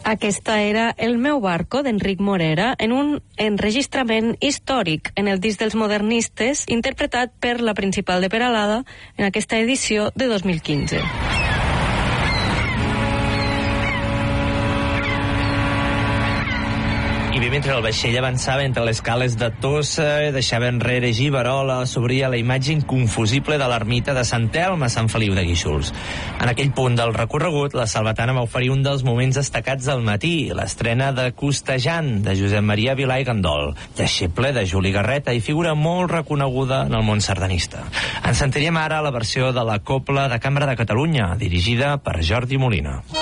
Aquesta era El meu barco, d'Enric Morera, en un enregistrament històric en el disc dels modernistes, interpretat per la Principal de Peralada en aquesta edició de 2015. I bé, mentre el vaixell avançava entre les cales de Tossa, deixava enrere Giberola, s'obria la imatge inconfusible de l'ermita de Sant Elm a Sant Feliu de Guíxols. En aquell punt del recorregut, la Salvatana va oferir un dels moments destacats del matí, l'estrena de Costejant, de Josep Maria Vilà i Gandol, deixeble de Juli Garreta i figura molt reconeguda en el món sardanista. Ens sentiríem ara la versió de la Cobla de Cambra de Catalunya, dirigida per Jordi Molina.